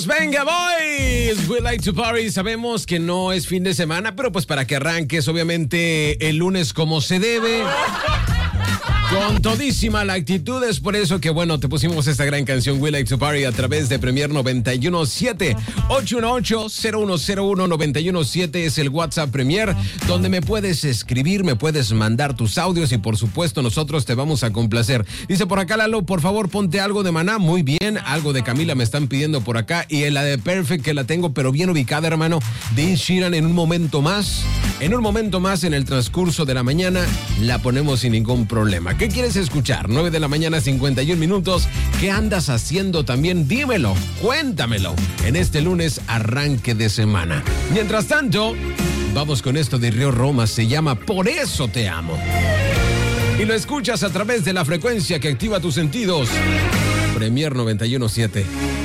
Venga, boys, we like to party. Sabemos que no es fin de semana, pero pues para que arranques, obviamente, el lunes como se debe. Con todísima la actitud, es por eso que, bueno, te pusimos esta gran canción We Like to Party a través de Premier 917 818-0101-917 es el WhatsApp Premier, donde me puedes escribir, me puedes mandar tus audios y, por supuesto, nosotros te vamos a complacer. Dice por acá Lalo, por favor, ponte algo de Maná. Muy bien, algo de Camila me están pidiendo por acá, y en la de Perfect, que la tengo pero bien ubicada, hermano, de Ed Sheeran. En un momento más, en el transcurso de la mañana, la ponemos sin ningún problema. ¿Qué quieres escuchar? 9 de la mañana, 51 minutos. ¿Qué andas haciendo también? Dímelo, cuéntamelo. En este lunes, arranque de semana. Mientras tanto, vamos con esto de Río Roma. Se llama Por Eso Te Amo. Y lo escuchas a través de la frecuencia que activa tus sentidos. Premier 917.